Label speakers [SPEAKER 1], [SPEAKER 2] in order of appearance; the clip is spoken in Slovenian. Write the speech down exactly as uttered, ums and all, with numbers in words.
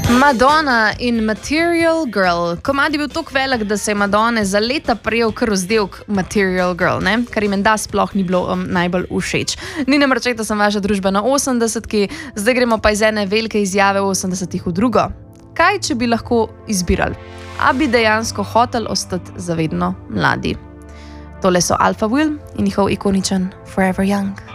[SPEAKER 1] Madonna in Material Girl. Komad je bil tako velik, da se je Madonna za leta prijel kar vzdelk Material Girl, ne? Kar jim da sploh ni bilo um, najbolj všeč. Ni nam reček, da sem vaša družba na osemdesetki, zdaj gremo pa iz ene velike izjave osemdesetih v drugo. Kaj, če bi lahko izbirali? A bi dejansko hotel ostati zavedno mladi? Tole so Alpha Will in njihov ikoničen Forever Young.